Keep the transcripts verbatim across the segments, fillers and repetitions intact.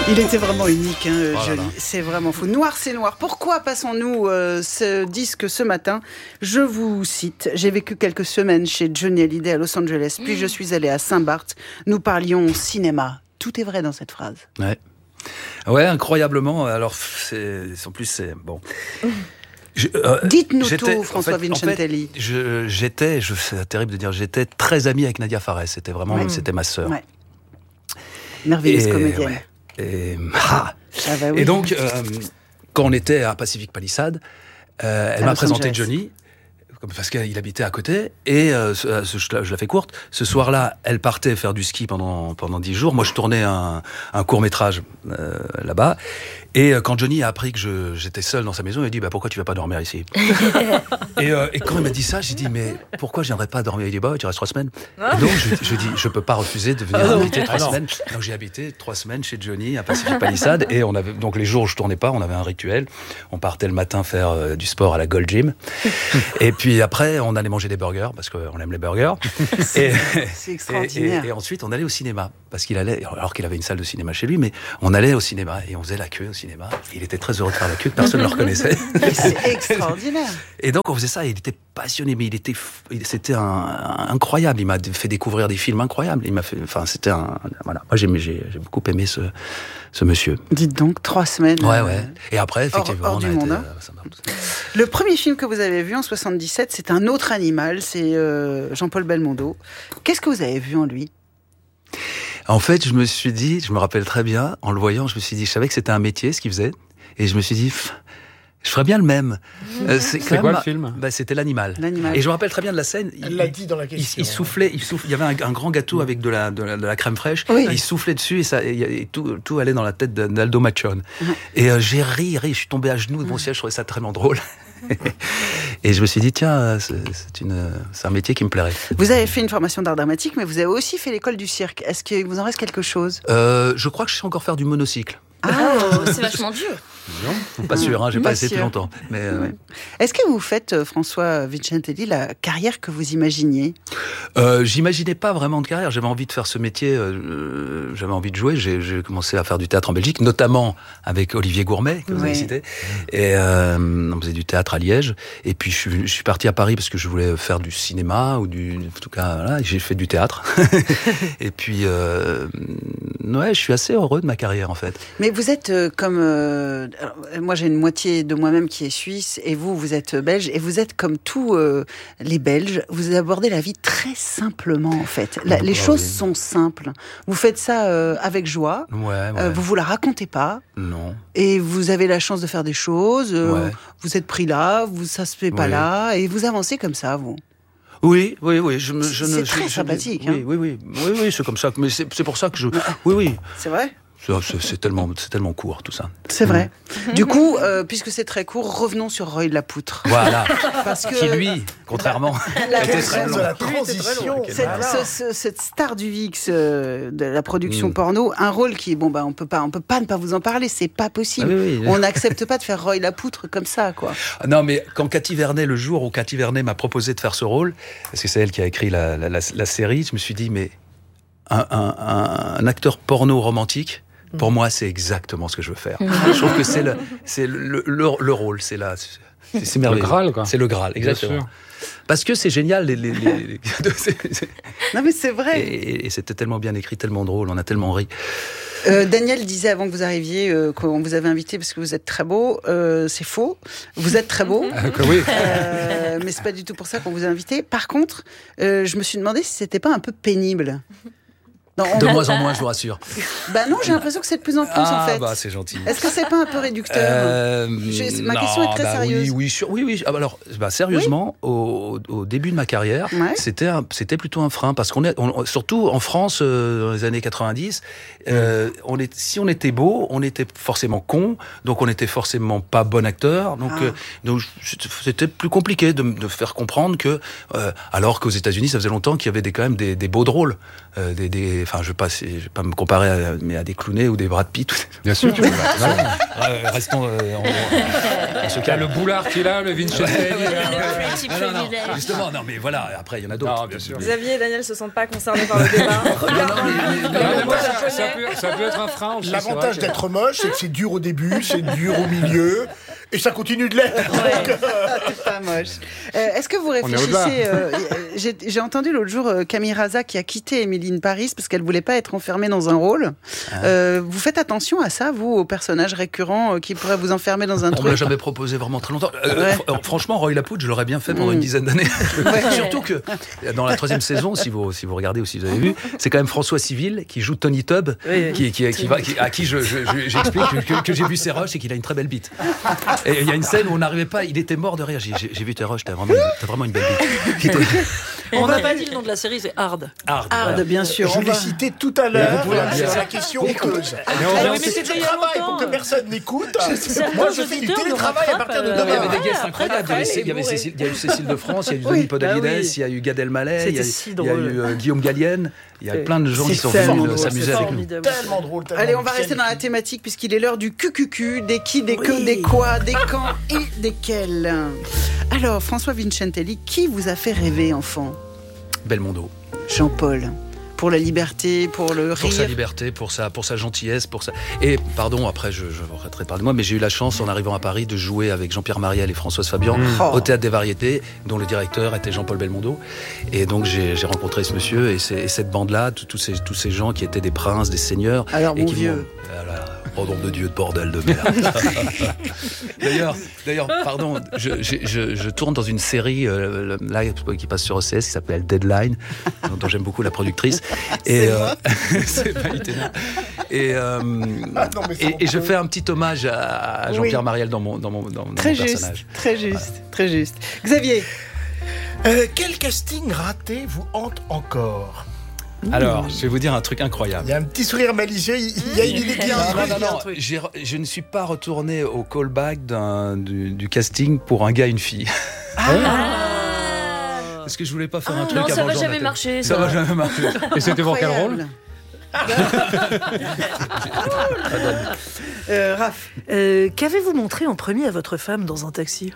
Il était vraiment unique, hein, oh Johnny. C'est vraiment fou. Noir, c'est noir. Pourquoi passons-nous euh, ce disque ce matin ? Je vous cite. J'ai vécu quelques semaines chez Johnny Hallyday à Los Angeles, puis je suis allé à Saint-Barth. Nous parlions cinéma. Tout est vrai dans cette phrase. Ouais, ouais, incroyablement. Alors, c'est, en plus, c'est bon. Je, euh, Dites-nous tout, François en fait, Vincentelli. En fait, je, j'étais, je, c'est terrible de dire, j'étais très ami avec Nadia Fares. C'était vraiment, ouais. c'était ma sœur. Ouais. Merveilleuse comédienne. Ouais. Et, ah. Ah bah oui. Et donc, euh, quand on était à Pacific Palisades, euh, elle à m'a Los présenté Angeles. Johnny, parce qu'il habitait à côté, et euh, ce, ce, je la fais courte, ce soir-là, elle partait faire du ski pendant pendant dix jours. Moi, je tournais un, un court-métrage euh, là-bas, et euh, quand Johnny a appris que je, j'étais seul dans sa maison, il a dit bah, « Pourquoi tu vas pas dormir ici ?» et, euh, et quand il m'a dit ça, j'ai dit « Mais pourquoi je viendrais pas dormir ?» Il dit « Bah, tu restes trois semaines. » Et donc, je, je dis « Je peux pas refuser de venir habiter trois semaines. » Donc, j'ai habité trois semaines chez Johnny à Pacific Palisades, et on avait, donc les jours où je tournais pas, on avait un rituel. On partait le matin faire euh, du sport à la Gold Gym, et puis après, on allait manger des burgers, parce qu'on aime les burgers. C'est, et, c'est extraordinaire. Et, et, et ensuite, on allait au cinéma, parce qu'il allait, alors qu'il avait une salle de cinéma chez lui, mais on allait au cinéma, et on faisait la queue au cinéma. Il était très heureux de faire la queue, personne ne le reconnaissait. C'est extraordinaire. Et donc, on faisait ça, et il était passionné, mais il était, c'était un, un, incroyable. Il m'a fait découvrir des films incroyables. Il m'a fait, enfin, c'était un, voilà. Moi, j'ai, j'ai, j'ai beaucoup aimé ce, ce monsieur. Dites donc, trois semaines. Ouais, ouais. Et après, effectivement, hors, hors on a du été, monde, hein. ça marche. Le premier film que vous avez vu en soixante-dix-sept, c'est Un autre animal, c'est euh, Jean-Paul Belmondo. Qu'est-ce que vous avez vu en lui ? En fait, je me suis dit, je me rappelle très bien, en le voyant, je me suis dit, je savais que c'était un métier, ce qu'il faisait, et je me suis dit, pff, je ferais bien le même. Mmh. Euh, c'est c'est quoi ma... le film ? Bah, c'était l'animal. l'animal. Et je me rappelle très bien de la scène. Elle il, l'a dit dans la question. Il, il soufflait, il soufflait. Il y avait un, un grand gâteau avec de la, de la, de la crème fraîche. Oui. Et il soufflait dessus et, ça, et, et tout, tout allait dans la tête d'Aldo Machon. Mmh. Et euh, j'ai ri, ri, je suis tombé à genoux de mon siège, je trouvais ça tellement drôle. Et je me suis dit, tiens, c'est, c'est, une, c'est un métier qui me plairait. Vous avez fait une formation d'art dramatique, mais vous avez aussi fait l'école du cirque. Est-ce qu'il vous en reste quelque chose ? euh, Je crois que je sais encore faire du monocycle. Ah, oh, c'est vachement dur. Non, pas sûr, hein, j'ai pas, pas essayé depuis longtemps. Mais euh, ouais. Est-ce que vous faites, François Vincentelli, la carrière que vous imaginiez ? euh, J'imaginais pas vraiment de carrière. J'avais envie de faire ce métier. Euh, j'avais envie de jouer. J'ai, j'ai commencé à faire du théâtre en Belgique, notamment avec Olivier Gourmet, que vous oui. avez cité. Et euh, on faisait du théâtre à Liège. Et puis je suis, je suis parti à Paris parce que je voulais faire du cinéma ou du, en tout cas, voilà, j'ai fait du théâtre. Et puis, euh, ouais, je suis assez heureux de ma carrière en fait. Mais vous êtes euh, comme euh, alors, moi j'ai une moitié de moi-même qui est suisse et vous vous êtes belge et vous êtes comme tous euh, les Belges, vous abordez la vie très simplement en fait. La, les oh, choses oui. sont simples. Vous faites ça euh, avec joie. Ouais, ouais. Euh, vous vous la racontez pas. Non. Et vous avez la chance de faire des choses. Euh, ouais. Vous êtes pris là, vous ça se fait pas ouais. là et vous avancez comme ça vous. Oui, oui, oui. Je me, je c'est ne, très je, sympathique. Je, hein. oui, oui, oui, oui, oui, c'est comme ça. Mais c'est, c'est pour ça que je. Oui, oui. C'est vrai. C'est, c'est, tellement, c'est tellement court tout ça. C'est vrai. Mmh. Du coup, euh, puisque c'est très court, revenons sur Roy de la Poutre. Voilà. Parce que qui lui, contrairement, la était très long. De la transition. Cette, ce, ce, cette star du V I X euh, de la production mmh. porno, un rôle qui, bon bah, on peut pas, on peut pas ne pas vous en parler. C'est pas possible. Ah, oui, oui. On n'accepte pas de faire Roy la Poutre comme ça, quoi. Non, mais quand Cathy Vernet, le jour où Cathy Vernet m'a proposé de faire ce rôle, parce que c'est elle qui a écrit la, la, la, la série, je me suis dit mais un, un, un, un acteur porno romantique. Pour moi, c'est exactement ce que je veux faire. Je trouve que c'est le, c'est le, le, le rôle, c'est là, c'est, c'est merveilleux. Le Graal, quoi. C'est le Graal, exactement. Parce que c'est génial. Les, les, les, les... non, mais c'est vrai. Et, et c'était tellement bien écrit, tellement drôle, on a tellement ri. Euh, Daniel disait avant que vous arriviez euh, qu'on vous avait invité parce que vous êtes très beau. Euh, c'est faux. Vous êtes très beau. Ah, oui. Euh, mais c'est pas du tout pour ça qu'on vous a invité. Par contre, euh, je me suis demandé si c'était pas un peu pénible. Non, de a... moins en moins, je vous rassure. Bah non, j'ai l'impression que c'est de plus en plus ah, en fait. Bah c'est gentil. Est-ce que c'est pas un peu réducteur euh, je, Ma non, question est très bah sérieuse. Oui, oui, sur, oui, oui. Alors, bah, sérieusement, oui. au, au début de ma carrière, ouais. c'était, un, c'était plutôt un frein parce qu'on est, on, surtout en France euh, dans les années quatre-vingt-dix, euh, on est, si on était beau, on était forcément con, donc on était forcément pas bon acteur. Donc, ah. euh, donc c'était plus compliqué de, de faire comprendre que, euh, alors qu'aux États-Unis, ça faisait longtemps qu'il y avait des, quand même des, des beaux drôles, euh, des, des des, enfin, je vais pas, je vais pas me comparer à, mais à des Clooney ou des Brad Pitt. Bien sûr. euh, restons euh, en, en ce cas. Le Boulard qui est là, le Vincentelli. non, non, non, justement, non, mais voilà. Après, il y en a d'autres. Non, bien sûr. Xavier et Daniel ne se sentent pas concernés par le débat. Regardons non, moi, ça, ça, peut, ça peut être un frein aussi. L'avantage d'être moche, c'est que c'est dur au début, c'est dur au milieu, et ça continue de l'être. Ouais. Donc, euh... c'est pas moche. Euh, est-ce que vous réfléchissez euh, j'ai, j'ai entendu l'autre jour euh, Camille Raza qui a quitté Émilie in Paris parce qu'elle voulait pas être enfermée dans un rôle. Ah. Euh, vous faites attention à ça, vous, aux personnages récurrents euh, qui pourraient vous enfermer dans un On truc. On me l'a jamais proposé vraiment très longtemps. Euh, ouais. fr- franchement, Roy Lapoute, je l'aurais bien fait pendant mmh. une dizaine d'années. Ouais. Surtout que dans la troisième saison, si vous si vous regardez ou si vous avez vu, c'est quand même François Civil qui joue Tony Tubb, oui. qui, qui, qui, va, qui à qui je, je, je, j'explique que, que j'ai vu ses rushs et qu'il a une très belle bite. Et il y a une scène où on n'arrivait pas, il était mort de rire. J'ai, j'ai, j'ai vu tes rushs, t'as vraiment, t'as vraiment une belle bite. On n'a pas dit le nom de la série, c'est Hard. Hard, Hard voilà. Bien sûr. Je l'ai cité tout à l'heure. C'est la question creuse. Ah, mais c'est du travail pour que personne n'écoute. Moi, je fais du télétravail à partir de demain. Il y avait des guests incroyables. Il y avait Cécile, il y a eu Cécile de France, il y a eu Denis Podalides, il y a eu Gad Elmaleh, il y a eu Guillaume Gallienne. Il y a plein de gens qui sont venus s'amuser avec nous. Tellement drôle. Allez, on va rester dans la thématique puisqu'il est l'heure du Q Q Q, des qui, des que, des quoi, des quand et desquels. Alors, François Vincentelli, qui vous a fait rêver, enfant ? Belmondo. Jean-Paul. Pour la liberté, pour le rire. Pour sa liberté, pour sa, pour sa gentillesse, pour sa... Et, pardon, après, je, je arrêterai de parler de moi, mais j'ai eu la chance, en arrivant à Paris, de jouer avec Jean-Pierre Mariel et Françoise Fabian mmh. au Théâtre des Variétés, dont le directeur était Jean-Paul Belmondo. Et donc, j'ai, j'ai rencontré ce monsieur et, et cette bande-là, tous ces, tous ces gens qui étaient des princes, des seigneurs. Alors, et mon qui vieux. Voilà. Oh nom de Dieu, de bordel de merde. d'ailleurs, d'ailleurs, pardon, je, je, je, je tourne dans une série euh, là qui passe sur O C S qui s'appelle Deadline, dont, dont j'aime beaucoup la productrice. Et c'est, euh, c'est pas iténal. Et, euh, ah non, et, et je fais un petit hommage à, à Jean-Pierre oui. Mariel dans mon, dans mon, dans, dans très mon juste, personnage. Très juste, voilà. Très juste. Xavier, euh, quel casting raté vous hante encore ? Alors, je vais vous dire un truc incroyable. Il y a un petit sourire malicieux, il y a une idée qui a non, non, non, non. J'ai, je ne suis pas retourné au callback d'un, du, du casting pour un gars et une fille. Ah. Parce que je voulais pas faire ah, un truc non, avant ça le va jour jamais de marcher. Ça, ça va jamais marcher. Et c'était pour quel rôle? euh, Raph, euh, qu'avez-vous montré en premier à votre femme dans un taxi?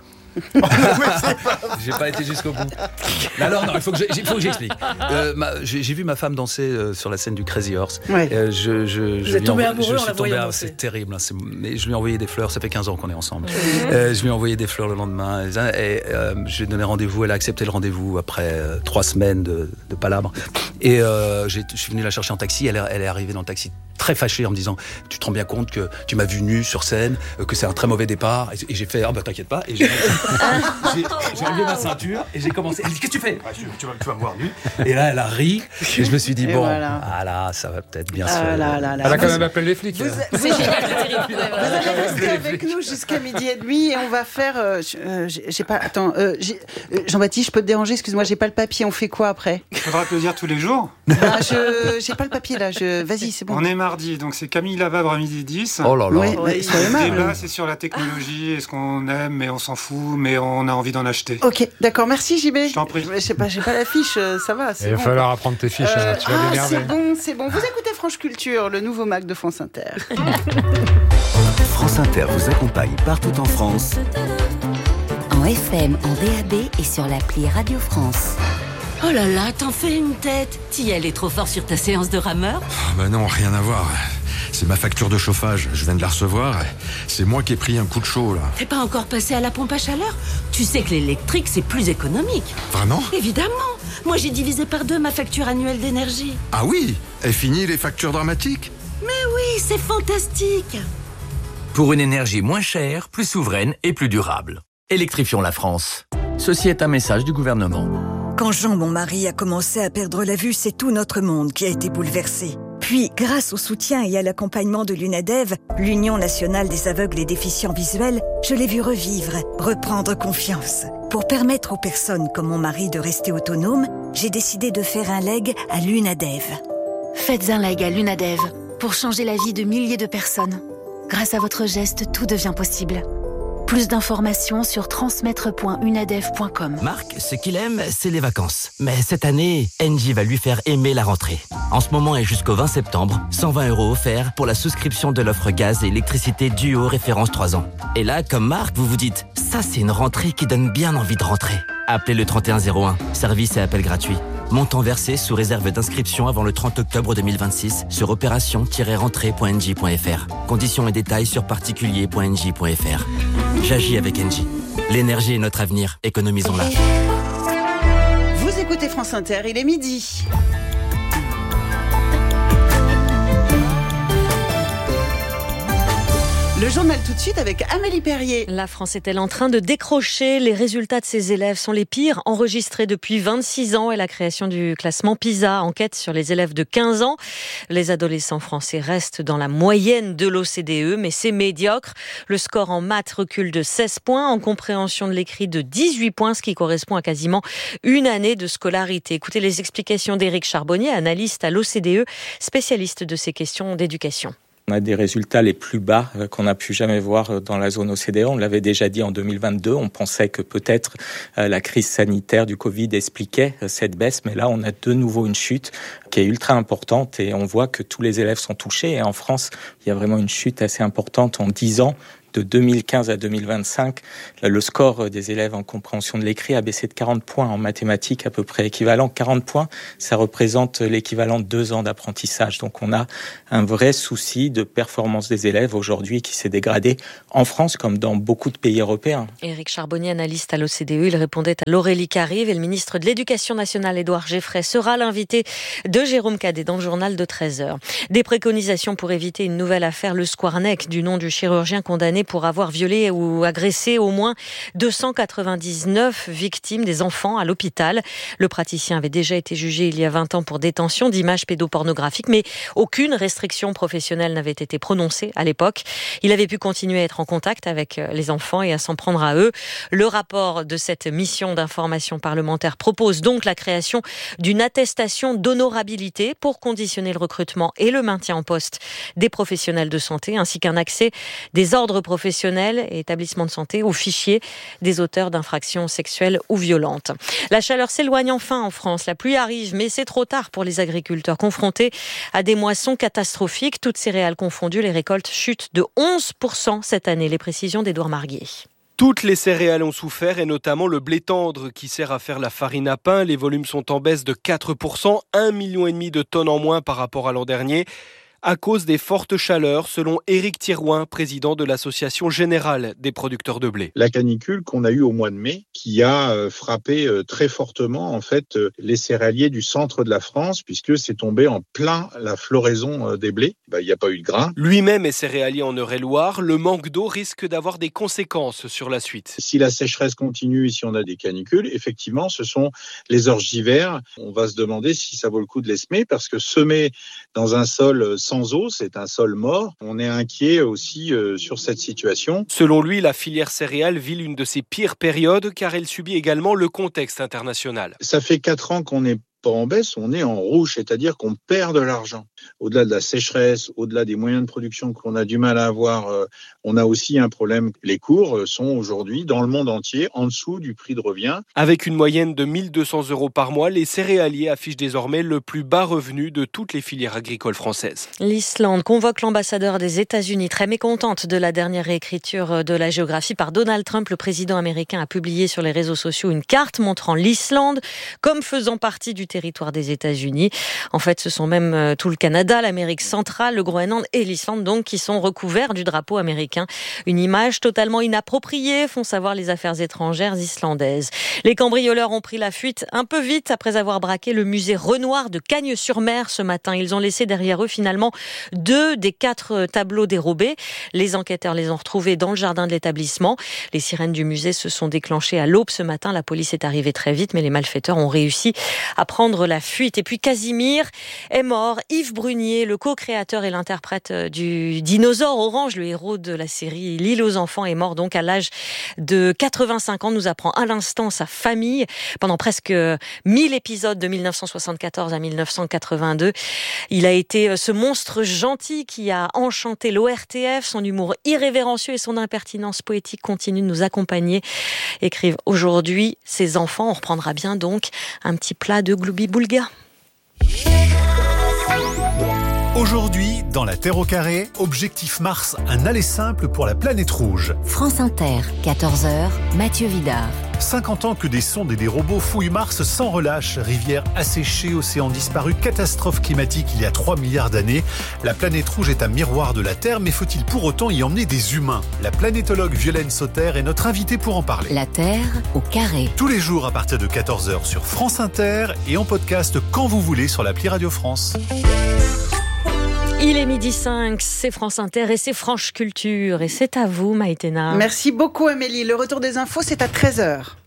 J'ai pas été jusqu'au bout. Alors non, il faut que, je, il faut que j'explique. Euh, ma, j'ai, j'ai vu ma femme danser euh, sur la scène du Crazy Horse. Ouais. Euh, je, je, Vous je êtes tombé envo- amoureux je en suis la tombé, voyant ah, danser. c'est terrible. Hein, c'est, mais je lui ai envoyé des fleurs. Ça fait quinze ans qu'on est ensemble. Mmh. Euh, je lui ai envoyé des fleurs le lendemain. Et euh, je lui ai donné rendez-vous. Elle a accepté le rendez-vous après euh, trois semaines de, de palabres. Et euh, j'ai, je suis venu la chercher en taxi. Elle est, elle est arrivée dans le taxi très fâchée en me disant: tu te rends bien compte que tu m'as vu nu sur scène, que c'est un très mauvais départ. Et, et j'ai fait: ah bah t'inquiète pas. Et j'ai, j'ai, j'ai enlevé ma ceinture et j'ai commencé. Elle dit: qu'est-ce que tu fais? ah, tu, tu, vas, tu vas me voir nu. Et là elle a ri et je me suis dit: et bon, voilà. ah là, ça va peut-être bien ah se faire. Là, là, là. Elle a quand même appelé les flics. Vous, vous, c'est génial, c'est terrible. Vous allez rester avec nous jusqu'à midi et demi et on va faire. Euh, euh, j'ai, j'ai pas. Attends, euh, j'ai, euh, Jean-Baptiste, je peux te déranger? Excuse-moi, j'ai pas le papier. On fait quoi après? Il faudra te le dire tous les jours. Bah, je, j'ai pas le papier là. Je, vas-y, c'est bon. On est mardi, donc c'est Camille Lavabre à midi dix. Oh là là. Ouais, ouais, le débat, c'est sur la technologie. Est-ce qu'on aime, mais on s'en fout, mais on a envie d'en acheter. Ok, d'accord. Merci J B. Je t'en prie. Je sais pas, j'ai pas la fiche. Ça va. C'est Il va bon. falloir apprendre tes fiches. Euh, hein, tu vas ah, l'énerver. c'est bon, c'est bon. Vous écoutez France Culture, le nouveau Mac de France Inter. France Inter vous accompagne partout en France. En F M, en D A B et sur l'appli Radio France. Oh là là, t'en fais une tête. T'y allais trop fort sur ta séance de rameur? Ah bah non, rien à voir. C'est ma facture de chauffage, je viens de la recevoir. C'est moi qui ai pris un coup de chaud, là. T'es pas encore passé à la pompe à chaleur? Tu sais que l'électrique, c'est plus économique. Vraiment? Évidemment. Moi, j'ai divisé par deux ma facture annuelle d'énergie. Ah oui? Et fini les factures dramatiques? Mais oui, c'est fantastique. Pour une énergie moins chère, plus souveraine et plus durable. Électrifions la France. Ceci est un message du gouvernement. Quand Jean, mon mari, a commencé à perdre la vue, c'est tout notre monde qui a été bouleversé. Puis, grâce au soutien et à l'accompagnement de l'UNADEV, l'Union nationale des aveugles et déficients visuels, je l'ai vu revivre, reprendre confiance. Pour permettre aux personnes comme mon mari de rester autonomes, j'ai décidé de faire un leg à l'UNADEV. Faites un leg à l'UNADEV pour changer la vie de milliers de personnes. Grâce à votre geste, tout devient possible. Plus d'informations sur transmettre point unadef point com. Marc, ce qu'il aime, c'est les vacances. Mais cette année, Engie va lui faire aimer la rentrée. En ce moment et jusqu'au vingt septembre, cent vingt euros offerts pour la souscription de l'offre gaz et électricité Duo référence trois ans. Et là, comme Marc, vous vous dites, ça c'est une rentrée qui donne bien envie de rentrer. Appelez le trente et un zéro un, service et appel gratuit. Montant versé sous réserve d'inscription avant le trente octobre deux mille vingt-six sur opération tiret rentrée point engie point f r. Conditions et détails sur particulier point engie point f r. J'agis avec Engie. L'énergie est notre avenir, économisons-la. Vous écoutez France Inter, il est midi. Le journal tout de suite avec Amélie Perrier. La France est-elle en train de décrocher? Les résultats de ses élèves sont les pires enregistrés depuis vingt-six ans et la création du classement PISA, enquête sur les élèves de quinze ans. Les adolescents français restent dans la moyenne de l'O C D E, mais c'est médiocre. Le score en maths recule de seize points, en compréhension de l'écrit de dix-huit points, ce qui correspond à quasiment une année de scolarité. Écoutez les explications d'Éric Charbonnier, analyste à l'O C D E, spécialiste de ces questions d'éducation. On a des résultats les plus bas qu'on n'a pu jamais voir dans la zone O C D E. On l'avait déjà dit en deux mille vingt-deux. On pensait que peut-être la crise sanitaire du Covid expliquait cette baisse. Mais là, on a de nouveau une chute qui est ultra importante et on voit que tous les élèves sont touchés. Et en France, il y a vraiment une chute assez importante en dix ans. De deux mille quinze à deux mille vingt-cinq, le score des élèves en compréhension de l'écrit a baissé de quarante points, en mathématiques à peu près équivalent. quarante points, ça représente l'équivalent de deux ans d'apprentissage. Donc on a un vrai souci de performance des élèves aujourd'hui qui s'est dégradé en France comme dans beaucoup de pays européens. Éric Charbonnier, analyste à l'O C D E, il répondait à Laurélie Carive et le ministre de l'Éducation nationale, Édouard Geffray, sera l'invité de Jérôme Cadet dans le journal de treize heures. Des préconisations pour éviter une nouvelle affaire, le Squarneck, du nom du chirurgien condamné pour avoir violé ou agressé au moins deux cent quatre-vingt-dix-neuf victimes, des enfants, à l'hôpital. Le praticien avait déjà été jugé il y a vingt ans pour détention d'images pédopornographiques, mais aucune restriction professionnelle n'avait été prononcée à l'époque. Il avait pu continuer à être en contact avec les enfants et à s'en prendre à eux. Le rapport de cette mission d'information parlementaire propose donc la création d'une attestation d'honorabilité pour conditionner le recrutement et le maintien en poste des professionnels de santé, ainsi qu'un accès des ordres professionnels et établissements de santé aux fichiers des auteurs d'infractions sexuelles ou violentes. La chaleur s'éloigne enfin en France. La pluie arrive, mais c'est trop tard pour les agriculteurs confrontés à des moissons catastrophiques. Toutes céréales confondues, les récoltes chutent de onze pour cent cette année. Les précisions d'Édouard Marguier. Toutes les céréales ont souffert et notamment le blé tendre qui sert à faire la farine à pain. Les volumes sont en baisse de quatre pour cent, un virgule cinq million de tonnes en moins par rapport à l'an dernier, à cause des fortes chaleurs, selon Éric Thirouin, président de l'Association générale des producteurs de blé. La canicule qu'on a eue au mois de mai, qui a frappé très fortement en fait les céréaliers du centre de la France, puisque c'est tombé en plein la floraison des blés. Ben, il n'y a pas eu de grains. Lui-même est céréalier en Eure-et-Loire. Le manque d'eau risque d'avoir des conséquences sur la suite. Si la sécheresse continue et si on a des canicules, effectivement, ce sont les orges d'hiver. On va se demander si ça vaut le coup de les semer, parce que semer dans un sol sans eau, c'est un sol mort. On est inquiet aussi euh, sur cette situation. Selon lui, la filière céréale vit l'une de ses pires périodes car elle subit également le contexte international. Ça fait quatre ans qu'on est pas en baisse, on est en rouge, c'est-à-dire qu'on perd de l'argent. Au-delà de la sécheresse, au-delà des moyens de production qu'on a du mal à avoir, euh, on a aussi un problème. Les cours sont aujourd'hui, dans le monde entier, en dessous du prix de revient. Avec une moyenne de mille deux cents euros par mois, les céréaliers affichent désormais le plus bas revenu de toutes les filières agricoles françaises. L'Islande convoque l'ambassadeur des États-Unis, très mécontente de la dernière réécriture de la géographie par Donald Trump. Le président américain a publié sur les réseaux sociaux une carte montrant l'Islande comme faisant partie du territoire des États-Unis. En fait, ce sont même tout le Canada, l'Amérique centrale, le Groenland et l'Islande donc qui sont recouverts du drapeau américain. Une image totalement inappropriée, font savoir les affaires étrangères islandaises. Les cambrioleurs ont pris la fuite un peu vite après avoir braqué le musée Renoir de Cagnes-sur-Mer ce matin. Ils ont laissé derrière eux finalement deux des quatre tableaux dérobés. Les enquêteurs les ont retrouvés dans le jardin de l'établissement. Les sirènes du musée se sont déclenchées à l'aube ce matin. La police est arrivée très vite, mais les malfaiteurs ont réussi à prendre prendre la fuite. Et puis Casimir est mort. Yves Brunier, le co-créateur et l'interprète du dinosaure orange, le héros de la série L'île aux enfants, est mort donc à l'âge de quatre-vingt-cinq ans. Nous apprend à l'instant sa famille. Pendant presque mille épisodes de mille neuf cent soixante-quatorze à mille neuf cent quatre-vingt-deux, il a été ce monstre gentil qui a enchanté l'O R T F. Son humour irrévérencieux et son impertinence poétique continuent de nous accompagner. Écrivent aujourd'hui ses enfants. On reprendra bien donc un petit plat de gloubi-boulga. Aujourd'hui, dans la Terre au carré, objectif Mars, un aller simple pour la planète rouge. France Inter, quatorze heures, Mathieu Vidard. cinquante ans que des sondes et des robots fouillent Mars sans relâche. Rivières asséchées, océans disparus, catastrophe climatique il y a trois milliards d'années. La planète rouge est un miroir de la Terre, mais faut-il pour autant y emmener des humains ? La planétologue Violaine Sauter est notre invitée pour en parler. La Terre au carré. Tous les jours à partir de quatorze heures sur France Inter et en podcast quand vous voulez sur l'appli Radio France. Il est midi cinq, c'est France Inter et c'est Franche Culture. Et c'est à vous, Maïtena. Merci beaucoup, Amélie. Le retour des infos, c'est à treize heures.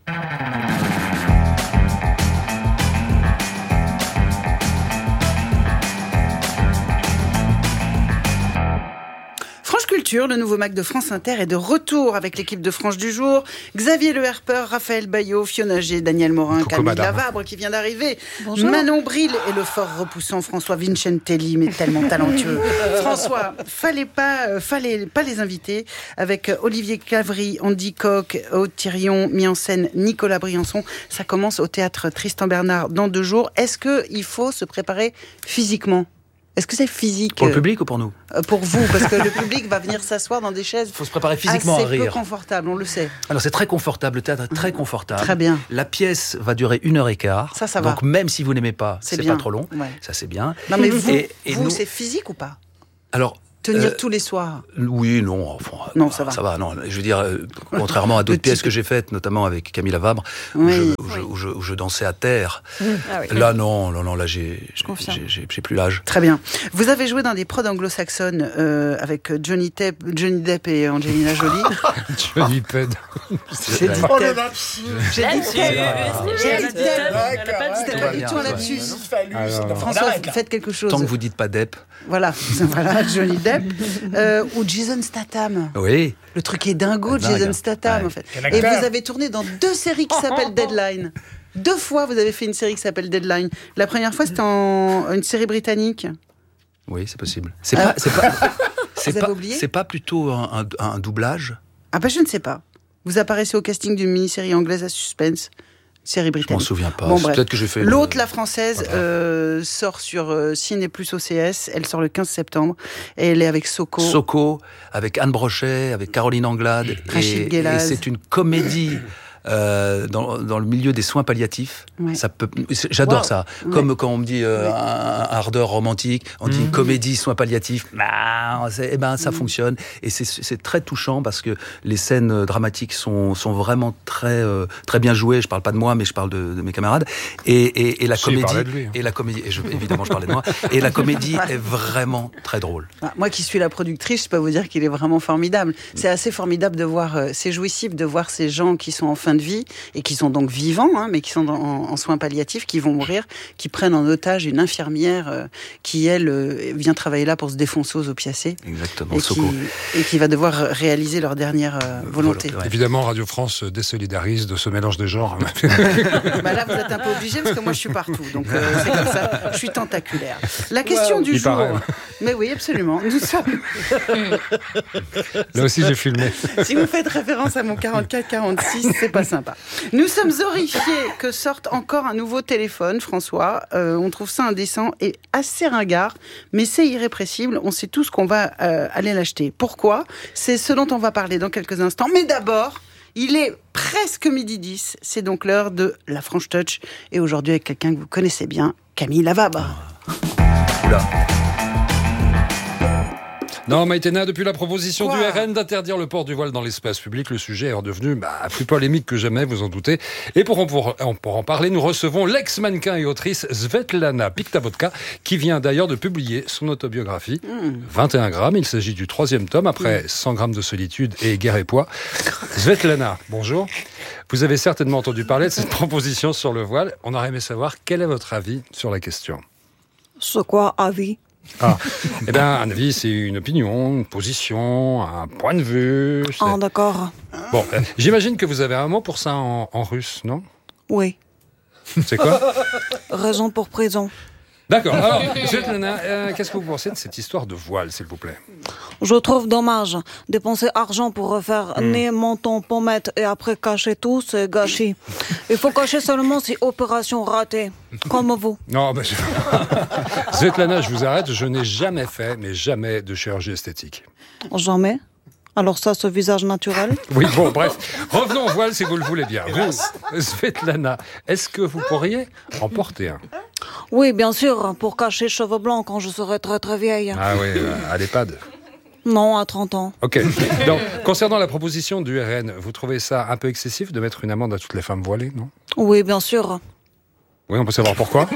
Franche Culture, le nouveau Mac de France Inter est de retour avec l'équipe de Franche du jour. Xavier Le Herper, Raphaël Baillot, Fiona G, Daniel Morin, Coucou, Camille madame. Lavabre qui vient d'arriver. Bonjour. Manon Bril et le fort repoussant François Vincentelli, mais tellement talentueux. François, fallait pas, euh, fallait pas les inviter avec Olivier Cavry, Andy Koch, Aude Thirion, mis en scène Nicolas Briançon. Ça commence au théâtre Tristan Bernard dans deux jours. Est-ce qu'il faut se préparer physiquement ? Est-ce que c'est physique ? Pour le public ou pour nous ? euh, Pour vous, parce que le public va venir s'asseoir dans des chaises. Il faut se préparer physiquement assez à rire. peu confortables, on le sait. Alors c'est très confortable, le théâtre est très confortable. Très bien. La pièce va durer une heure et quart. Ça, ça va. Donc même si vous n'aimez pas, C'est c'est, bien. pas trop long. Ouais. Ça c'est bien. Non mais vous, Et- et vous nous- c'est physique ou pas ? Alors Tenir euh, tous les soirs. Oui, non, enfin, Non, ça va. Ça va, non. Je veux dire, euh, contrairement à d'autres Le pièces type- que j'ai faites, notamment avec Camille Lavabre, où, Oui. je, où, je, où, je, où je dansais à terre. Ah oui. Là, non, non, non, là, j'ai, confirme. j'ai, j'ai, j'ai plus l'âge. Très bien. Vous avez joué dans des prods anglo-saxonnes euh, avec Johnny Depp, Johnny Depp et Angelina Jolie. Johnny Ped. J'ai dit Oh le Depp. lapsus. J'ai dit Là-dessus, Depp. J'ai dit Depp. Elle a pas dit C'était Depp. pas du tout un lapsus. Alors, François, faites quelque chose. Tant que vous dites pas Depp. Voilà, voilà, Johnny Depp. Euh, ou Jason Statham. Oui. Le truc est dingo de Dingue. Jason Statham, Ouais. en fait. Quel Et acteur. vous avez tourné dans deux séries qui s'appellent Deadline. Deux fois, vous avez fait une série qui s'appelle Deadline. La première fois, c'était en une série britannique. Oui, c'est possible. C'est Ah. pas, c'est pas, c'est Vous avez pas, oublié c'est pas plutôt un, un, un doublage. Ah bah je ne sais pas. Vous apparaissez au casting d'une mini-série anglaise à suspense. Série Je britannique. m'en souviens pas. Bon, C'est bref. peut-être que j'ai fait. L'autre, une- la française, Voilà. euh, sort sur euh, Ciné Plus O C S. Elle sort le quinze septembre. Et elle est avec Soko. Soko, avec Anne Brochet, avec Caroline Anglade. Rachid et, Guelaz. et c'est une comédie euh, dans, dans le milieu des soins palliatifs. Ouais. Ça peut, c'est- j'adore Wow. ça. Ouais. Comme quand on me dit euh, Ouais. un, un ardeur romantique, on dit une comédie soins palliatifs. Bah, c'est- eh ben, ça Mm. fonctionne. Et c'est, c'est très touchant parce que les scènes euh, dramatiques sont, sont vraiment très, euh, très bien jouées. Je parle pas de moi, mais je parle de, de mes camarades. Et, et, et la Si, il comédie, parlait de lui, hein. et la comédie, et je, évidemment, je parlais de moi. Et la comédie est vraiment très drôle. Ah, moi qui suis la productrice, je peux vous dire qu'il est vraiment formidable. C'est assez formidable de voir, euh, c'est jouissif de voir ces gens qui sont en fin de vie et qui sont donc vivants, hein, mais qui sont dans- en, en soins palliatifs, qui vont mourir, qui prennent en otage une infirmière euh, qui, elle, euh, vient travailler là pour se défoncer aux opiacés Exactement, et Soko. qui, et qui va devoir réaliser leur dernière euh, volonté. Ouais. Évidemment, Radio France se désolidarise de ce mélange des genres. Bah là, vous êtes un peu obligé parce que moi, je suis partout. Donc, euh, c'est comme ça. Je suis tentaculaire. La question Wow. du Il jour. paraît. Mais oui, absolument. Nous sommes. Là aussi, j'ai filmé. Si vous faites référence à mon quarante-quatre quarante-six, c'est pas sympa. Nous sommes horrifiés que sorte encore un nouveau téléphone, François. Euh, on trouve ça indécent et assez ringard, mais c'est irrépressible. On sait tous qu'on va euh, aller l'acheter. Pourquoi ? C'est ce dont on va parler dans quelques instants. Mais d'abord, il est presque midi dix. C'est donc l'heure de la Franche Touch. Et aujourd'hui, avec quelqu'un que vous connaissez bien, Camille Lavabre. Oula. Non, Maïtena, depuis la proposition Quoi du R N d'interdire le port du voile dans l'espace public, le sujet est redevenu bah, plus polémique que jamais, vous en doutez. Et pour en, pour, pour en parler, nous recevons l'ex-mannequin et autrice Svetlana Pikhtavodka, qui vient d'ailleurs de publier son autobiographie. Mmh. vingt et un grammes, il s'agit du troisième tome, après cent grammes de solitude et guerre et poids. Svetlana, bonjour. Vous avez certainement entendu parler de cette proposition sur le voile. On aurait aimé savoir quel est votre avis sur la question. C'est quoi, avis? Ah, eh bien, un avis, c'est une opinion, une position, un point de vue. C'est... Ah, d'accord. Bon, euh, j'imagine que vous avez un mot pour ça en, en russe, non? Oui. C'est quoi? Raison pour prison. D'accord. Alors, Svetlana, euh, qu'est-ce que vous pensez de cette histoire de voile, s'il vous plaît? Je trouve dommage. Dépenser argent pour refaire mmh. nez, menton, pommette et après cacher tout, c'est gâchis. Il faut cacher seulement si opération ratée. Comme vous. Non, ben, je... Svetlana, je vous arrête. Je n'ai jamais fait, mais jamais de chirurgie esthétique. Jamais? Alors ça, ce visage naturel? Oui, bon, bref. Revenons au voile si vous le voulez bien. Vous, Svetlana, est-ce que vous pourriez en porter un? Oui, bien sûr, pour cacher cheveux blancs quand je serai très très vieille. Ah oui, à l'EHPAD. Non, à trente ans. Ok. Donc, concernant la proposition du R N, vous trouvez ça un peu excessif de mettre une amende à toutes les femmes voilées, non? Oui, bien sûr. Oui, on peut savoir pourquoi.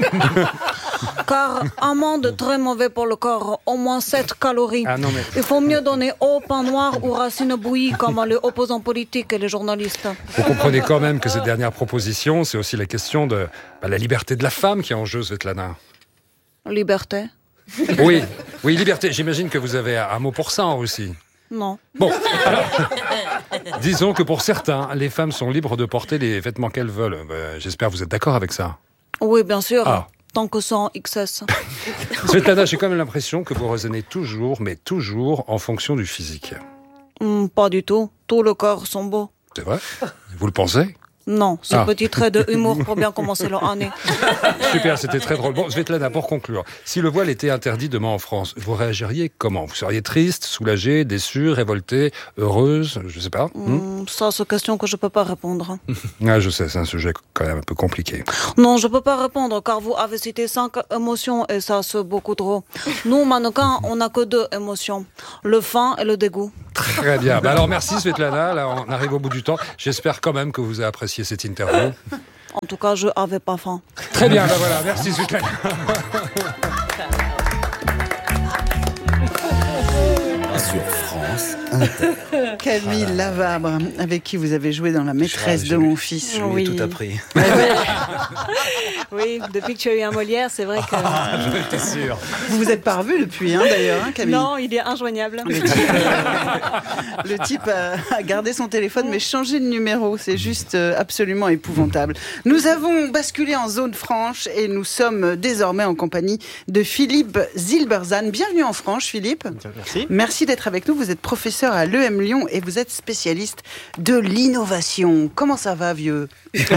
Car amande très mauvais pour le corps, au moins sept calories. Ah non, mais... Il faut mieux donner au pain noir ou racines bouillies comme les opposants politiques et les journalistes. Vous comprenez quand même que cette dernière proposition, c'est aussi la question de bah, la liberté de la femme qui est en jeu, Svetlana. Liberté? Oui, oui, liberté. J'imagine que vous avez un mot pour ça en Russie. Non. Bon, alors, disons que pour certains, les femmes sont libres de porter les vêtements qu'elles veulent. Euh, j'espère que vous êtes d'accord avec ça. Oui, bien sûr. Ah. Tant que c'est en X S. Svetlana, j'ai quand même l'impression que vous raisonnez toujours, mais toujours en fonction du physique. Mm, pas du tout. Tout le corps sont beaux. C'est vrai? Vous le pensez? Non, ce ah. petit trait de humour pour bien commencer l'année. Super, c'était très drôle. Bon, Svetlana, pour conclure, si le voile était interdit demain en France, vous réagiriez comment? Vous seriez triste, soulagée, déçue, révoltée, heureuse? Je sais pas. Mm, hmm ça, c'est une question que je peux pas répondre. Ah, je sais, c'est un sujet quand même un peu compliqué. Non, je peux pas répondre, car vous avez cité cinq émotions et ça, c'est beaucoup trop. Nous, mannequins, on n'a que deux émotions. Le faim et le dégoût. Très bien. Bah alors, merci Svetlana. Là, on arrive au bout du temps. J'espère quand même que vous avez apprécié cette interview. En tout cas, je n'avais pas faim. Très bien, bah voilà, merci Svetlana. Sur France Inter. Camille ah Lavabre, avec qui vous avez joué dans La maîtresse je, de je, mon fils. Je lui ai oui. tout appris. Oui, depuis que tu as eu un Molière, c'est vrai que... Ah, je étais sûr. Vous vous êtes pas revus depuis, hein, d'ailleurs, hein, Camille? Non, il est injoignable. Le type, euh, le type a, a gardé son téléphone, mais changé de numéro. C'est juste euh, absolument épouvantable. Nous avons basculé en zone franche et nous sommes désormais en compagnie de Philippe Zilberzan. Bienvenue en France, Philippe. Merci. Merci d'être avec nous. Vous êtes professeur à l'E M Lyon et vous êtes spécialiste de l'innovation. Comment ça va, vieux?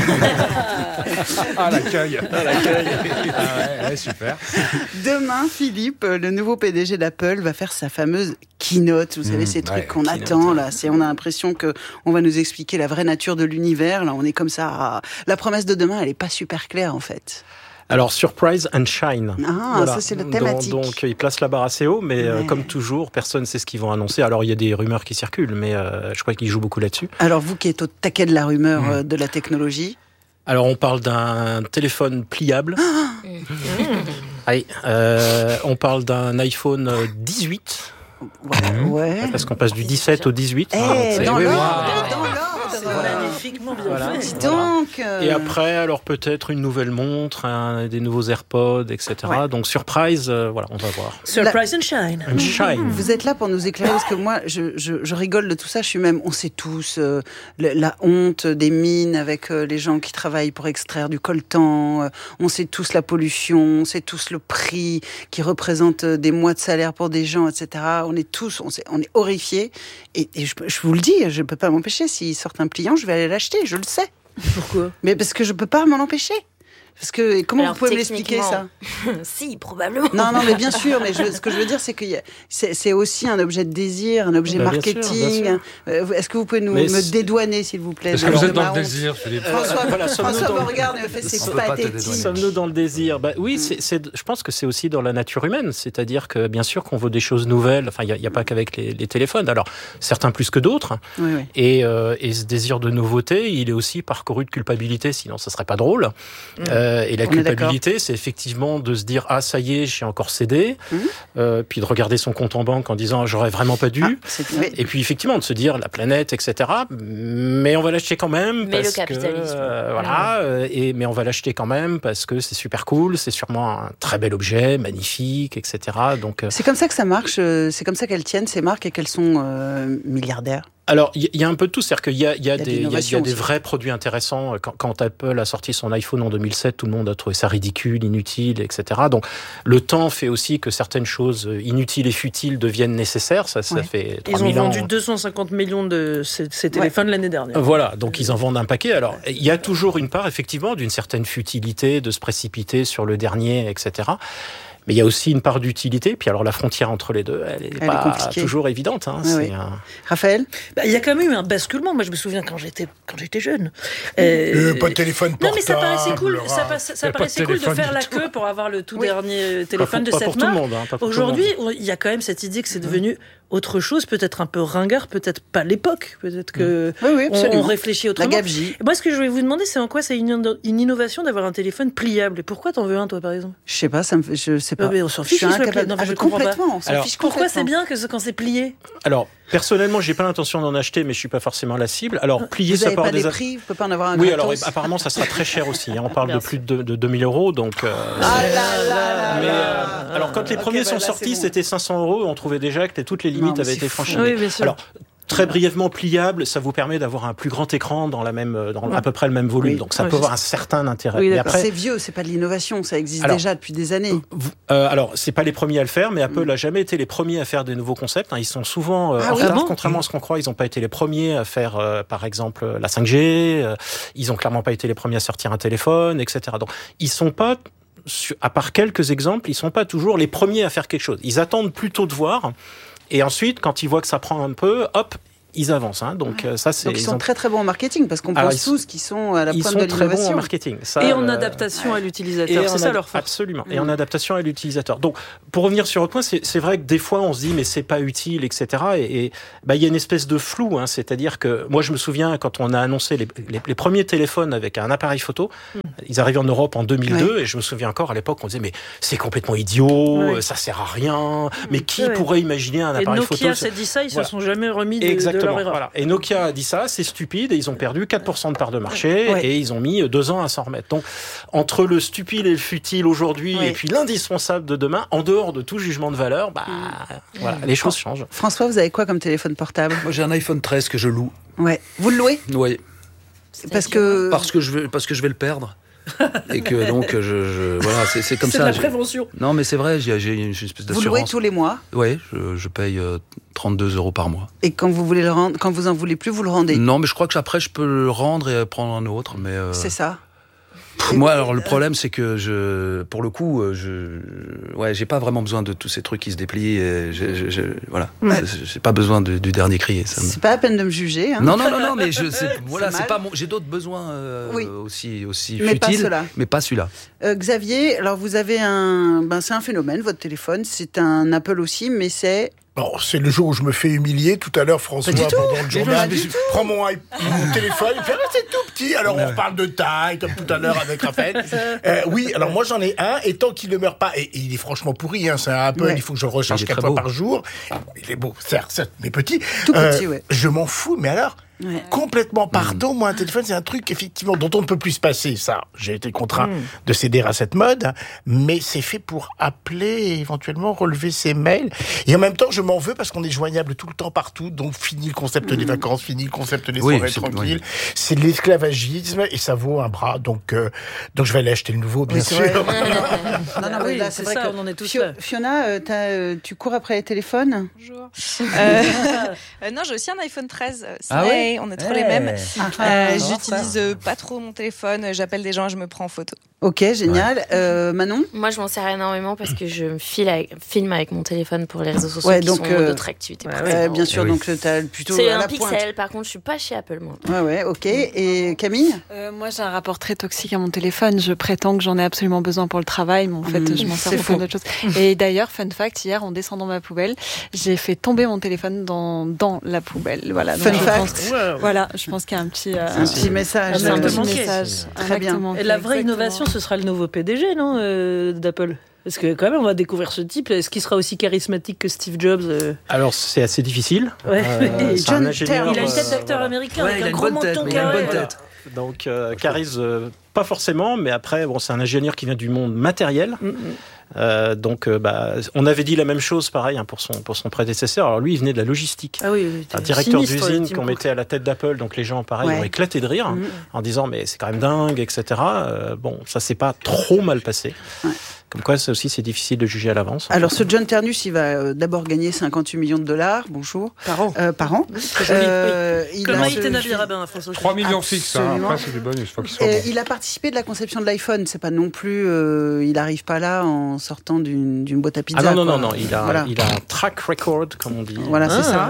Ah, l'accueil. Ah, l'accueil. Ah, ouais, ouais, super. Demain, Philippe, le nouveau P D G d'Apple, va faire sa fameuse keynote. Vous savez, mmh, ces trucs ouais, qu'on keynote. attend, là. C'est, on a l'impression qu'on va nous expliquer la vraie nature de l'univers. Là, on est comme ça. À... La promesse de demain, elle n'est pas super claire, en fait. Alors, surprise and shine. Ah, voilà. Ça, c'est la thématique. Donc, donc, ils placent la barre assez haut, mais ouais. euh, comme toujours, personne ne sait ce qu'ils vont annoncer. Alors, il y a des rumeurs qui circulent, mais euh, je crois qu'ils jouent beaucoup là-dessus. Alors, vous qui êtes au taquet de la rumeur mmh. euh, de la technologie. Alors, on parle d'un téléphone pliable. Oui, euh, on parle d'un iPhone dix-huit. Ouais. ouais. Parce qu'on passe du dix-sept au dix-huit. Hey, ah, dans oui, l'ordre, oui. dans l'ordre. C'est magnifiquement bien voilà. fait. Dis donc. Euh... Et après, alors peut-être une nouvelle montre, un, des nouveaux AirPods, et cetera. Ouais. Donc surprise, euh, voilà, on va voir. Surprise La... and shine. And shine. Vous êtes là pour nous éclairer parce que moi, je, je, je rigole de tout ça. Je suis même, on sait tous euh, la, la honte des mines avec euh, les gens qui travaillent pour extraire du coltan. Euh, on sait tous la pollution, on sait tous le prix qui représente euh, des mois de salaire pour des gens, et cetera. On est tous, on, sait, on est horrifiés. Et, et je, je vous le dis, je ne peux pas m'empêcher. S'ils sortent un pliant, je vais aller l'acheter. Je le sais. Pourquoi? Mais parce que je ne peux pas m'en empêcher. Parce que comment Alors, vous pouvez m'expliquer ça? Si, probablement. Non, non, mais bien sûr. Mais je, ce que je veux dire, c'est que y a, c'est, c'est aussi un objet de désir, un objet bah, marketing. Bien sûr, bien sûr. Est-ce que vous pouvez nous, mais me dédouaner, s'il vous plaît? Est-ce que vous êtes dans le désir, Philippe? François, euh, voilà, François dans... me regarde et me fait c'est pathétique. Sommes-nous dans le désir? Bah, oui, c'est, c'est, je pense que c'est aussi dans la nature humaine. C'est-à-dire que bien sûr qu'on veut des choses nouvelles. Enfin, il n'y a, a pas qu'avec les, les téléphones. Alors, certains plus que d'autres. Oui, oui. Et, euh, et ce désir de nouveauté, il est aussi parcouru de culpabilité, sinon ça serait pas drôle. Mmh. Euh, et la On culpabilité, c'est effectivement de se dire ah ça y est, j'ai encore cédé, mmh. euh, puis de regarder son compte en banque en disant j'aurais vraiment pas dû. Ah, c'est oui. Et puis effectivement de se dire la planète, et cetera. Mais on va l'acheter quand même mais parce le capitalisme. que euh, voilà. Euh, et mais on va l'acheter quand même parce que c'est super cool, c'est sûrement un très bel objet, magnifique, et cetera. Donc euh... c'est comme ça que ça marche. C'est comme ça qu'elles tiennent ces marques et qu'elles sont euh, milliardaires. Alors, il y, y a un peu de tout, c'est-à-dire qu'il y a, il y a, il y a, des, il y a, il y a des aussi. vrais produits intéressants. Quand, quand Apple a sorti son iPhone en deux mille sept, tout le monde a trouvé ça ridicule, inutile, et cetera. Donc, le temps fait aussi que certaines choses inutiles et futiles deviennent nécessaires. Ça, ça ouais. fait trois mille ans. Ils ont vendu ans. deux cent cinquante millions de ces, ces téléphones ouais. l'année dernière. Voilà, donc ils en vendent un paquet. Alors, il y a toujours une part, effectivement, d'une certaine futilité, de se précipiter sur le dernier, et cetera. Mais il y a aussi une part d'utilité. Puis alors la frontière entre les deux, elle n'est pas est toujours évidente. Hein. Oui, c'est oui. un... Raphaël, bah, il y a quand même eu un basculement. Moi, je me souviens quand j'étais quand j'étais jeune. Euh, pas de téléphone portable. Non, mais ça paraissait cool. Ça, passe, ça paraissait cool de faire la queue pour avoir le tout oui. dernier téléphone pas de pour, cette pas pour marque. Tout le monde, hein, Aujourd'hui, il y a quand même cette idée que c'est devenu autre chose, peut-être un peu ringard, peut-être pas l'époque, peut-être que oui, oui, on, on réfléchit autrement. La gabegie. Moi, ce que je voulais vous demander, c'est en quoi c'est une, une innovation d'avoir un téléphone pliable. Et pourquoi t'en veux un, toi, par exemple? Je sais pas, ça me, je sais pas. Mais on s'en fiche. Non, ah, je complètement. On s'en Alors, fiche pourquoi complètement. c'est bien que quand c'est plié? Alors, personnellement, j'ai pas l'intention d'en acheter, mais je suis pas forcément la cible. Alors, plier, vous ça peut avoir des des prix. Vous pouvez pas en avoir un. Oui, gratos. alors apparemment, ça sera très cher aussi. Hein. On parle de plus de, de deux mille euros, donc. Euh, ah là là. Mais euh, alors, quand les okay, premiers bah, sont là, sortis, bon. C'était cinq cents euros. On trouvait déjà que toutes les limites non, avaient été franchies. Oui, bien sûr. Alors, très brièvement pliable, ça vous permet d'avoir un plus grand écran dans la même, dans à peu près le même volume. Oui. Donc ça oui, peut avoir un certain intérêt. Oui, après... C'est vieux, c'est pas de l'innovation, ça existe alors, déjà depuis des années. Euh, alors c'est pas les premiers à le faire, mais Apple n'a mm. jamais été les premiers à faire des nouveaux concepts. Ils sont souvent euh, ah, en oui, retard, bon contrairement à ce qu'on croit. Ils n'ont pas été les premiers à faire, euh, par exemple, la cinq G. Euh, ils ont clairement pas été les premiers à sortir un téléphone, et cetera. Donc ils sont pas, à part quelques exemples, ils sont pas toujours les premiers à faire quelque chose. Ils attendent plutôt de voir. Et ensuite, quand ils voient que ça prend un peu, hop, ils avancent. Hein. Donc, euh, ça, c'est, Donc ils, ils sont ont... très très bons en marketing, parce qu'on Alors, pense ils... tous qu'ils sont à la pointe de l'innovation. Ils sont très bons en marketing. Ça, et en euh... adaptation à l'utilisateur, c'est ça leur force. Absolument, mmh. et en adaptation à l'utilisateur. Donc, pour revenir sur le point, c'est, c'est vrai que des fois, on se dit, mais c'est pas utile, et cetera. Et, et bah, y a une espèce de flou, hein, c'est-à-dire que moi, je me souviens, quand on a annoncé les, les, les premiers téléphones avec un appareil photo, mmh. ils arrivaient en Europe en deux mille deux, ouais. et je me souviens encore, à l'époque, on disait, mais c'est complètement idiot, ouais. ça sert à rien, mais qui ouais. pourrait imaginer un appareil photo? Et Nokia s'est dit ça, ils voilà. se sont jamais remis de, Exactement, de leur erreur. Voilà. Et Nokia a dit ça, c'est stupide, et ils ont perdu quatre pour cent de part de marché, ouais. et ils ont mis deux ans à s'en remettre. Donc, entre le stupide et le futile aujourd'hui, ouais. et puis l'indispensable de demain, en dehors de tout jugement de valeur, bah, mmh. voilà, les choses changent. François, vous avez quoi comme téléphone portable? Moi, j'ai un iPhone treize que je loue. Ouais. Vous le louez? Oui. Parce que... Parce que je vais, parce que je vais le perdre. Et que donc je, je voilà c'est, c'est comme c'est ça. C'est de la prévention. Non mais c'est vrai, j'ai, j'ai une espèce d'assurance. Vous louez tous les mois? Oui, je, je paye euh, trente-deux euros par mois. Et quand vous voulez le rendre, quand vous en voulez plus, vous le rendez? Non, mais je crois que après je peux le rendre et prendre un autre. Mais euh... c'est ça. Pff, moi, alors le problème, c'est que je, pour le coup, je, ouais, j'ai pas vraiment besoin de tous ces trucs qui se déplient. Et je, je, je, voilà, ouais. j'ai pas besoin de, du dernier cri. Ça me... C'est pas la peine de me juger. Hein. Non, non, non, non, mais je, c'est, voilà, c'est, c'est pas mon, j'ai d'autres besoins euh, oui. aussi, aussi mais futiles, pas mais pas celui-là. Euh, Xavier, alors vous avez un, ben c'est un phénomène, votre téléphone, c'est un Apple aussi, mais c'est Bon, c'est le jour où je me fais humilier. Tout à l'heure, François, pendant le journal, prend mon, mon téléphone, il fait ah, c'est tout petit. Alors, on reparle de taille, comme tout à l'heure avec Raphaël. Euh, oui, alors moi, j'en ai un, et tant qu'il ne meurt pas, et, et il est franchement pourri, hein, c'est un Apple, ouais. il faut que je le recharge quatre fois par jour. Il est beau, certes, certes, mais petit. Tout euh, petit, ouais. Je m'en fous, mais alors... Ouais. Complètement pardon, mmh. moi un téléphone c'est un truc effectivement dont on ne peut plus se passer, ça j'ai été contraint mmh. de céder à cette mode, mais c'est fait pour appeler et éventuellement relever ses mails, et en même temps je m'en veux parce qu'on est joignable tout le temps partout, donc fini le concept mmh. des vacances, fini le concept des soirées oui, tranquilles, oui. c'est de l'esclavagisme et ça vaut un bras, donc, euh, donc je vais aller acheter le nouveau bien oui, sûr. non, non, non, oui, là, c'est, c'est vrai ça, que on est tous Fio- Fiona, euh, euh, tu cours après les téléphones? Bonjour. euh, euh, non, j'ai aussi un iPhone treize. C'est ah ouais pareil, on est trop Ouais. les mêmes. Ah, Euh, ah, J'utilise ça. euh, pas trop mon téléphone, j'appelle des gens, je me prends en photo. Ok, génial. Euh, Manon? Moi, je m'en sers énormément parce que je me file avec- filme avec mon téléphone pour les réseaux sociaux Ouais, qui donc, sont euh, d'autres activités. ouais, principales. bien sûr, Eh oui. donc tu as plutôt C'est à un la pointe. pixel, par contre, je suis pas chez Apple, moi. Ouais, ouais, ok. Et Camille? Euh, moi, j'ai un rapport très toxique à mon téléphone. Je prétends que j'en ai absolument besoin pour le travail, mais en fait, Mmh, je m'en sers c'est pour plein faux. d'autres choses. Et d'ailleurs, fun fact, hier, en descendant ma poubelle, j'ai fait tomber mon téléphone dans, dans la poubelle. Voilà. Fun donc je fact. pense- Wow. Voilà, je pense qu'il y a un petit, euh, Un petit message. Un euh, petit message. Très bien. Exactement. Et la vraie Exactement. innovation, ce sera le nouveau P D G, non, euh, d'Apple. Parce que quand même, on va découvrir ce type. Est-ce qu'il sera aussi charismatique que Steve Jobs euh Alors, c'est assez difficile. Ouais. Euh, c'est un John ingénieur, Terry. Il a une tête euh, d'acteur voilà. américain Ouais, avec il a un une gros bonne tête, menton mais il a une carré. bonne tête. Donc, euh, charisme, euh, pas forcément, mais après, bon, c'est un ingénieur qui vient du monde matériel. Mm, mm. Euh, donc, euh, bah, on avait dit la même chose, pareil, hein, pour son pour son prédécesseur. Alors lui, il venait de la logistique. Ah oui, oui, Un t'es directeur sinistre, d'usine Tim qu'on Cook. mettait à la tête d'Apple, donc les gens, pareil, Ouais. ont éclaté de rire Mhm. en disant mais c'est quand même dingue, et cetera. Euh, bon, ça s'est pas trop mal passé. Ouais. Comme quoi, ça aussi, c'est difficile de juger à l'avance. Alors, ce John Ternus, il va euh, d'abord gagner cinquante-huit millions de dollars. Bonjour. Par an. Euh, par an. Très joli, Euh, oui. il Comme a Maïté ce- Nabi Rabin à François trois millions fixes, hein. Absolument. Après c'est du bonus, faut qu'il soit Euh, bon. il a participé de la conception de l'iPhone. C'est pas non plus. euh, il arrive pas là en sortant d'une d'une boîte à pizza. Ah non, non, quoi. non, non, il a, Voilà. il a un track record, comme on dit. Voilà, c'est Ah. ça.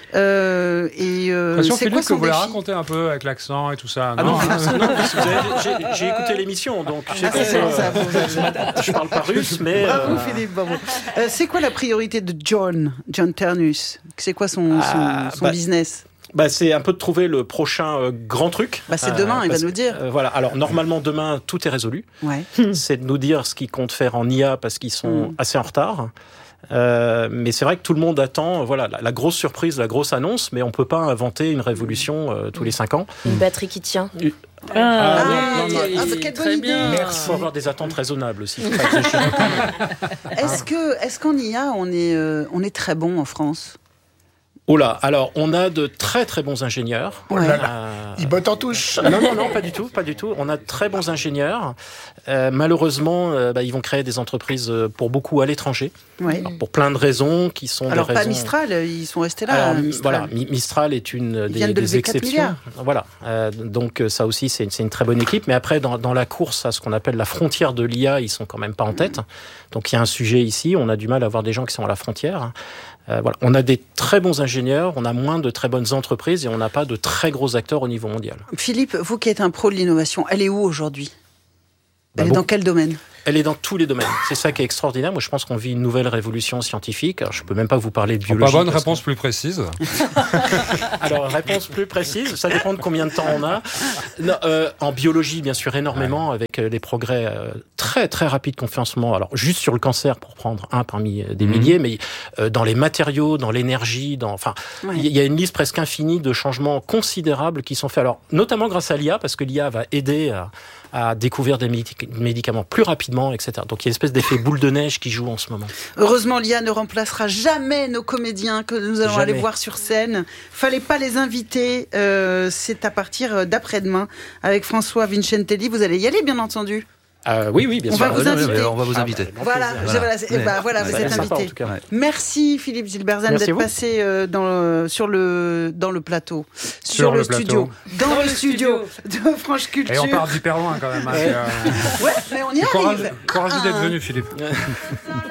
Euh, et euh, L'impression, c'est Philippe, quoi que son vous voulez défi? raconter un peu avec l'accent et tout ça. Ah non, non, non, non, parce que vous avez- j'ai- j'ai écouté l'émission, donc je sais Ah, que, c'est pour ça, euh, pour ça. je m'adapte. Je parle pas russe, mais Bravo euh, Philippe, bravo. Euh, c'est quoi la priorité de John, John Ternus? C'est quoi son, son, Ah, son bah, business? bah, c'est un peu de trouver le prochain euh, grand truc. Bah, c'est demain, il va parce nous que, dire. euh, voilà. Alors normalement demain tout est résolu. Ouais. C'est de nous dire ce qu'ils comptent faire en I A parce qu'ils sont Mm. assez en retard. Euh, mais c'est vrai que tout le monde attend, voilà, la, la grosse surprise, la grosse annonce, mais on peut pas inventer une révolution euh, tous les cinq ans. Une batterie qui tient. Ah, Ah, oui, non, non, oui, ah, bah, quelle très bonne bien. idée. Il faut avoir des attentes raisonnables aussi. c'est pas exagéré. Est-ce que, est-ce qu'en I A, on est, euh, on est très bon en France? Oh là, alors on a de très très bons ingénieurs. Ouais. Euh, Il botte en touche. Non, non, non, pas du tout, pas du tout. On a de très bons ingénieurs. Euh, malheureusement, euh, bah, ils vont créer des entreprises euh, pour beaucoup à l'étranger, Ouais. pour plein de raisons qui sont Alors des pas raisons... Mistral, ils sont restés là. Alors, Mistral. voilà, Mi- Mistral est une Ils viennent des, de des lever quatre exceptions. milliards. Voilà, Euh, donc euh, ça aussi c'est c'est une très bonne équipe. Mais après, dans, dans la course à ce qu'on appelle la frontière de l'I A, ils sont quand même pas en tête. Donc il y a un sujet ici. On a du mal à avoir des gens qui sont à la frontière. Euh, voilà, on a des très bons ingénieurs, on a moins de très bonnes entreprises et on n'a pas de très gros acteurs au niveau mondial. Philippe, vous qui êtes un pro de l'innovation, elle est où aujourd'hui? Bah, Elle est bon. dans quel domaine? Elle est dans tous les domaines. C'est ça qui est extraordinaire. Moi, je pense qu'on vit une nouvelle révolution scientifique. Alors, je peux même pas vous parler de Pas biologie. bonne parce réponse plus précise. que- Alors, réponse plus précise, ça dépend de combien de temps on a. Non, euh, en biologie, bien sûr, énormément, avec euh, les progrès euh, très, très rapides qu'on fait en ce moment. Alors, juste sur le cancer, pour prendre un parmi euh, des Mhm. milliers, mais euh, dans les matériaux, dans l'énergie, dans, enfin, Ouais. il y a une liste presque infinie de changements considérables qui sont faits. Alors, notamment grâce à l'I A, parce que l'I A va aider à, à découvrir des médic- médicaments plus rapidement, et cetera. Donc, il y a une espèce d'effet boule de neige qui joue en ce moment. Heureusement, l'I A ne remplacera jamais nos comédiens que nous allons Jamais. aller voir sur scène. Fallait pas les inviter. Euh, c'est à partir d'après-demain avec François Vincentelli. Vous allez y aller, bien entendu. Euh, oui, oui, bien On sûr. va vous inviter. On va vous Ah, inviter. bah, grand Voilà, plaisir. je- voilà, c'est- eh ben, voilà, vous Ça êtes va être sympa, invité. en tout cas. Ouais. Merci Philippe Gilbertsen Merci à d'être vous. passé euh, dans le, sur le, dans le plateau, sur, Sur le, le studio, plateau. dans, le studio, de Franche Culture. Et on part d'hyper loin quand même. hein, Ouais. c'est, euh, Ouais, mais on y courage- arrive. Courageux Ah, d'être ah. venu, Philippe.